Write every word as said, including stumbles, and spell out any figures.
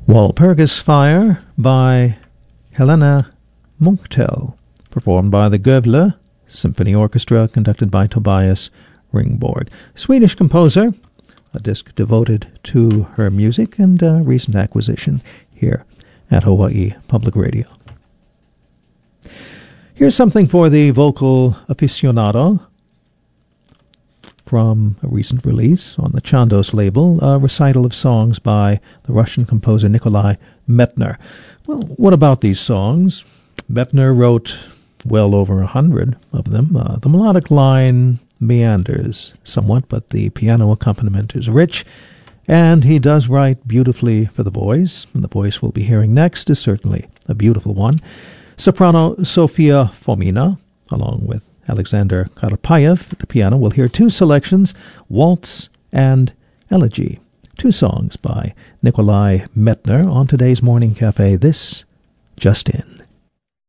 Walpurgis Fire by Helena Munktel, performed by the Gövle Symphony Orchestra, conducted by Tobias Ringborg. Swedish composer, a disc devoted to her music, and a recent acquisition here at Hawaii Public Radio. Here's something for the vocal aficionado from a recent release on the Chandos label, a recital of songs by the Russian composer Nikolai Medtner. Well, what about these songs? Medtner wrote well over a hundred of them. Uh, the melodic line meanders somewhat, but the piano accompaniment is rich, and he does write beautifully for the voice, and the voice we'll be hearing next is certainly a beautiful one. Soprano Sofia Fomina, along with Alexander Karapayev at the piano. We'll hear two selections, Waltz and Elegy, two songs by Nikolai Medtner on today's Morning Cafe. This just in.